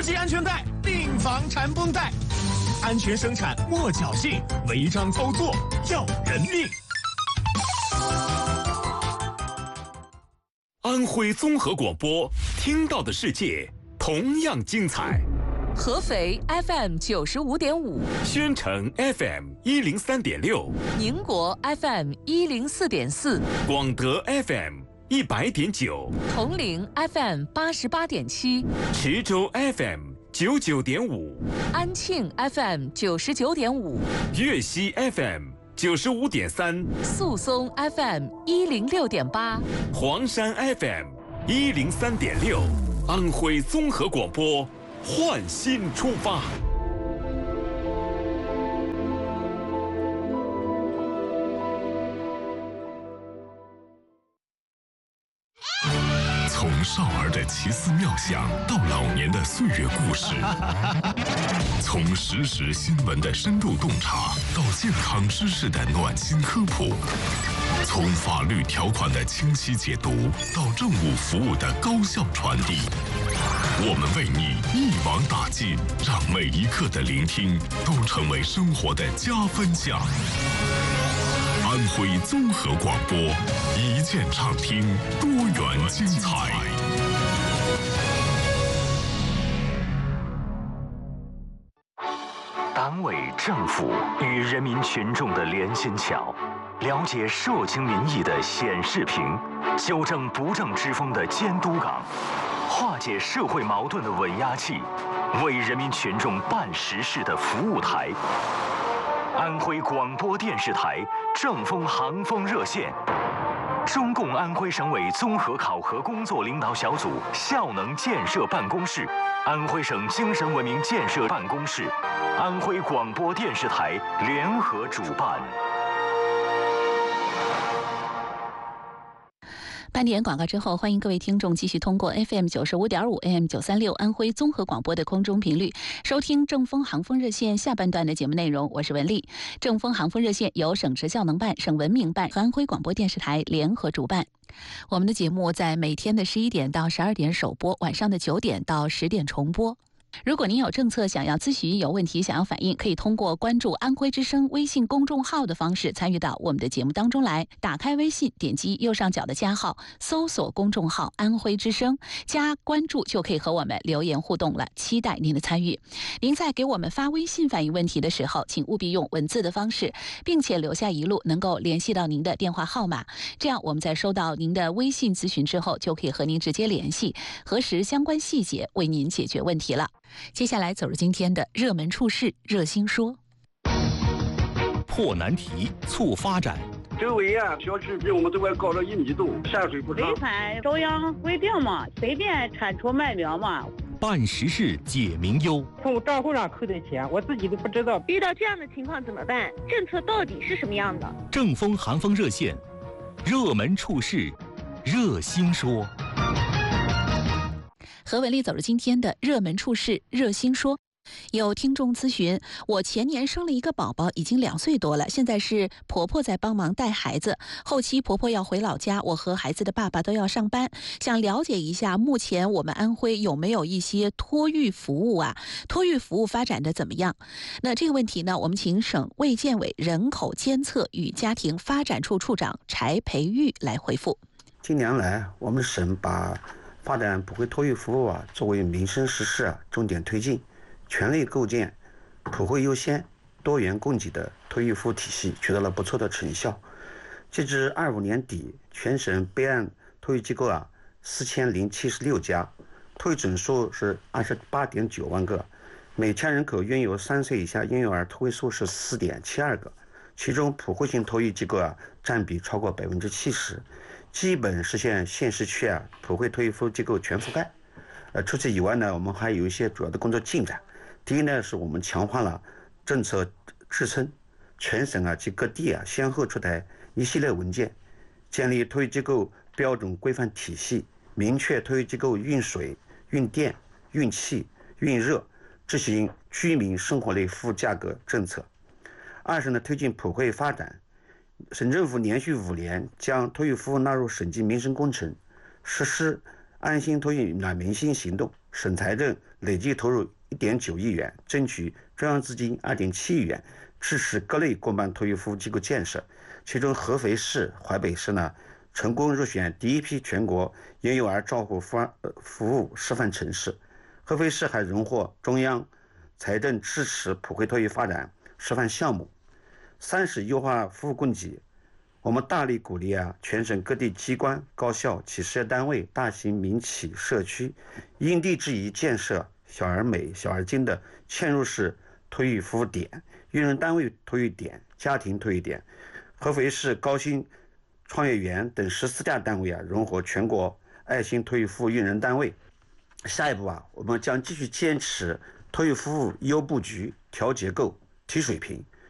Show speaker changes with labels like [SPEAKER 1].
[SPEAKER 1] 系安全带，并防缠绷带。安全生产莫侥幸，违章操作要人命。安徽综合广播，听到的世界同样精彩。
[SPEAKER 2] 合肥 FM 95.5，
[SPEAKER 1] 宣城 FM 103.6，
[SPEAKER 2] 宁国 FM 104.4，
[SPEAKER 1] 广德 FM 100.9，
[SPEAKER 2] 铜陵 FM 88.7，
[SPEAKER 1] 池州 FM 99.5，
[SPEAKER 2] 安庆 FM 99.5，
[SPEAKER 1] 粤西 FM 95.3，
[SPEAKER 2] 宿松 FM 106.8，
[SPEAKER 1] 黄山 FM 103.6，安徽综合广播，焕新出发。
[SPEAKER 3] 从少儿的奇思妙想到老年的岁月故事，从实时新闻的深度洞察到健康知识的暖心科普，从法律条款的清晰解读到政务服务的高效传递，我们为你一网打尽，让每一刻的聆听都成为生活的加分项。安徽综合广播，一键畅听，多元精彩。
[SPEAKER 4] 党委政府与人民群众的连心桥，了解社情民意的显示屏，纠正不正之风的监督岗，化解社会矛盾的稳压器，为人民群众办实事的服务台。安徽广播电视台正风航风热线，中共安徽省委综合考核工作领导小组效能建设办公室，安徽省精神文明建设办公室，安徽广播电视台联合主办。
[SPEAKER 5] 半点广告之后，欢迎各位听众继续通过 FM 95.5 AM 936安徽综合广播的空中频率收听正风航风热线下半段的节目内容。我是文丽。正风航风热线由省职效能办、省文明办和安徽广播电视台联合主办。我们的节目在每天的11点到12点首播，晚上的9点到10点重播。如果您有政策想要咨询、有问题想要反映，可以通过关注安徽之声微信公众号的方式参与到我们的节目当中来。打开微信，点击右上角的加号，搜索公众号安徽之声，加关注就可以和我们留言互动了，期待您的参与。您在给我们发微信反映问题的时候，请务必用文字的方式，并且留下一路能够联系到您的电话号码，这样我们在收到您的微信咨询之后，就可以和您直接联系，核实相关细节，为您解决问题了。接下来走入今天的热门处事热心说。
[SPEAKER 1] 破难题，促发展。
[SPEAKER 6] 周围小区比我们这块高了1米多，下水不畅。
[SPEAKER 7] 违反中央规定嘛，随便铲除麦苗嘛。
[SPEAKER 1] 办实事解民忧。
[SPEAKER 8] 从账户上扣的钱，我自己都不知道。
[SPEAKER 9] 遇到这样的情况怎么办？政策到底是什么样的？
[SPEAKER 1] 正风寒风热线，热门处事热心说。
[SPEAKER 5] 和文丽走入今天的热门处事热心说。有听众咨询，我前年生了一个宝宝，已经2岁多了，现在是婆婆在帮忙带孩子，后期婆婆要回老家，我和孩子的爸爸都要上班，想了解一下目前我们安徽有没有一些托育服务啊？托育服务发展的怎么样？那这个问题呢，我们请省卫健委人口监测与家庭发展处处长柴培玉来回复。
[SPEAKER 10] 近年来，我们省把发展普惠托育服务作为民生实事重点推进，全力构建普惠优先、多元供给的托育服务体系，取得了不错的成效。截至25年底，全省备案托育机构4076家，托育总数是28.9万个，每千人口拥有3岁以下婴幼儿托育数是4.72个，其中普惠性托育机构占比超过70%，基本实现县市区普惠托育服务机构全覆盖。除此以外呢，我们还有一些主要的工作进展。第一呢，是我们强化了政策支撑，全省及各地先后出台一系列文件，建立托育机构标准规范体系，明确托育机构运水、运电、运气、运热，执行居民生活类服务价格政策。二是呢，推进普惠发展，省政府连续5年将托育服务纳入省级民生工程，实施安心托育暖明星行动，省财政累计投入1.9亿元，争取中央资金2.7亿元，支持各类公办托育服务机构建设。其中合肥市、淮北市呢，成功入选第一批全国婴幼儿照护服务示范城市。合肥市还荣获中央财政支持普惠托育发展示范项目。3是优化服务供给，我们大力鼓励全省各地机关、高校、企事业单位、大型民企、社区因地制宜建设小儿美、小儿精的嵌入式托育服务点、育人单位托育点、家庭托育点。合肥市高新创业园等14家单位荣获全国爱心托育服务育人单位。下一步我们将继续坚持托育服务优布局、调结构、提水平，